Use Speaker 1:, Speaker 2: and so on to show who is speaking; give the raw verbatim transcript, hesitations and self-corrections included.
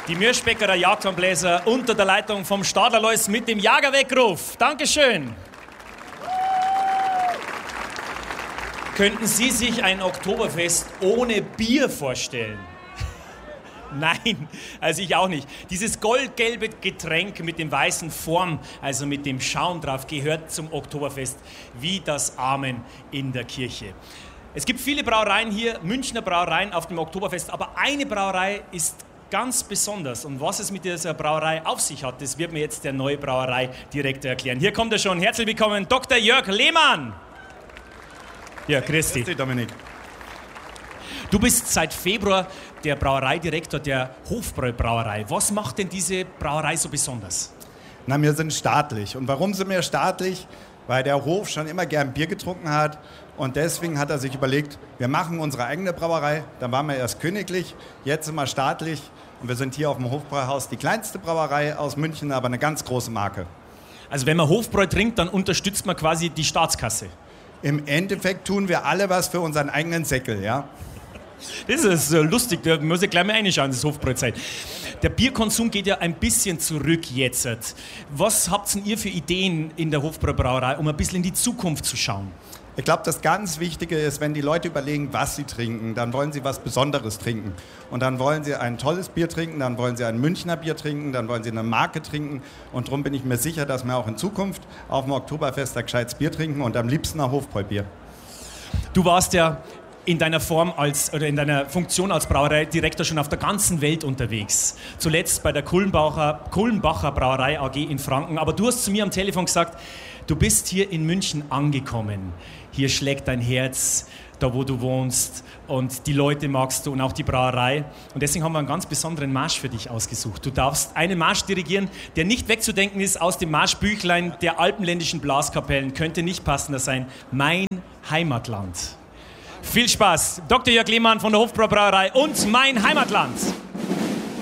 Speaker 1: Die Mürschbäckerer Jagdhornbläser unter der Leitung vom Stadlerlois mit dem Jagerweckruf. Dankeschön. Könnten Sie sich ein Oktoberfest ohne Bier vorstellen? Nein, also ich auch nicht. Dieses goldgelbe Getränk mit dem weißen Form, also mit dem Schaum drauf, gehört zum Oktoberfest wie das Amen in der Kirche. Es gibt viele Brauereien hier, Münchner Brauereien auf dem Oktoberfest, aber eine Brauerei ist ganz besonders. Und was es mit dieser Brauerei auf sich hat, das wird mir jetzt der neue Brauereidirektor erklären. Hier kommt er schon. Herzlich willkommen, Doktor Jörg Lehmann. Ja, grüß dich.
Speaker 2: Grüß dich, Dominik.
Speaker 1: Du bist seit Februar der Brauereidirektor der Hofbräu-Brauerei. Was macht denn diese Brauerei so besonders?
Speaker 2: Na, wir sind staatlich. Und warum sind wir staatlich? Weil der Hof schon immer gern Bier getrunken hat. Und deswegen hat er sich überlegt, wir machen unsere eigene Brauerei. Dann waren wir erst königlich, jetzt sind wir staatlich. Und wir sind hier auf dem Hofbräuhaus die kleinste Brauerei aus München, aber eine ganz große Marke.
Speaker 1: Also wenn man Hofbräu trinkt, dann unterstützt man quasi die Staatskasse.
Speaker 2: Im Endeffekt tun wir alle was für unseren eigenen Säckel, ja.
Speaker 1: Das ist so lustig, da muss ich gleich mal reinschauen, das Hofbräuzeit. Der Bierkonsum geht ja ein bisschen zurück jetzt. Was habt denn ihr für Ideen in der Hofbräu-Brauerei, um ein bisschen in die Zukunft zu schauen?
Speaker 2: Ich glaube, das ganz Wichtige ist, wenn die Leute überlegen, was sie trinken, dann wollen sie was Besonderes trinken. Und dann wollen sie ein tolles Bier trinken, dann wollen sie ein Münchner Bier trinken, dann wollen sie eine Marke trinken. Und darum bin ich mir sicher, dass wir auch in Zukunft auf dem Oktoberfest ein gescheites Bier trinken und am liebsten ein Hofbräubier.
Speaker 1: Du warst ja in deiner Form als oder in deiner Funktion als Brauereidirektor schon auf der ganzen Welt unterwegs. Zuletzt bei der Kulmbacher, Kulmbacher Brauerei A G in Franken. Aber du hast zu mir am Telefon gesagt, du bist hier in München angekommen. Hier schlägt dein Herz, da wo du wohnst, und die Leute magst du und auch die Brauerei. Und deswegen haben wir einen ganz besonderen Marsch für dich ausgesucht. Du darfst einen Marsch dirigieren, der nicht wegzudenken ist aus dem Marschbüchlein der alpenländischen Blaskapellen. Könnte nicht passender sein. Mein Heimatland. Viel Spaß. Doktor Jörg Lehmann von der Hofbräu Brauerei und Mein Heimatland.